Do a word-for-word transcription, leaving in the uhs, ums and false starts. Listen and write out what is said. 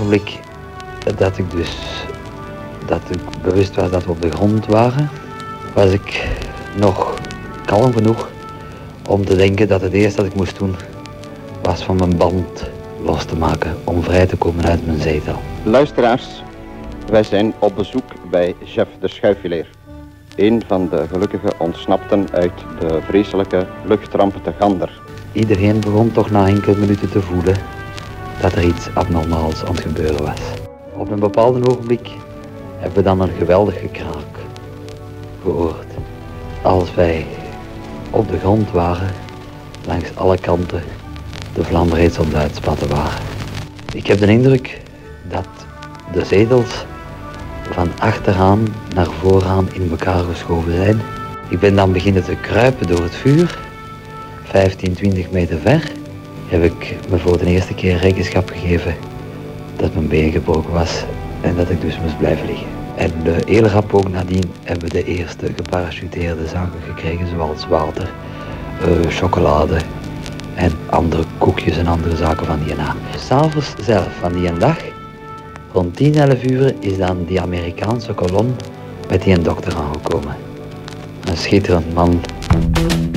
ogenblik dat ik dus dat ik bewust was dat we op de grond waren, was ik nog kalm genoeg om te denken dat het eerste dat ik moest doen was van mijn band los te maken om vrij te komen uit mijn zetel. Luisteraars, wij zijn op bezoek bij Jeff de Schuifeleer. Een van de gelukkige ontsnapten uit de vreselijke luchtramp te Gander. Iedereen begon toch na enkele minuten te voelen dat er iets abnormaals aan het gebeuren was. Op een bepaald ogenblik hebben we dan een geweldig gekraak gehoord. Als wij op de grond waren, langs alle kanten de vlam reeds op het uitspatten waren. Ik heb de indruk dat de zetels van achteraan naar vooraan in elkaar geschoven zijn. Ik ben dan beginnen te kruipen door het vuur. vijftien, twintig meter ver heb ik me voor de eerste keer rekenschap gegeven dat mijn been gebroken was en dat ik dus moest blijven liggen. En uh, heel rap ook nadien hebben we de eerste geparachuteerde zaken gekregen, zoals water, uh, chocolade en andere koekjes en andere zaken van die naam. S'avonds zelf van die dag, rond tien, elf uur, is dan die Amerikaanse kolom met die een dokter aangekomen. Een schitterend man.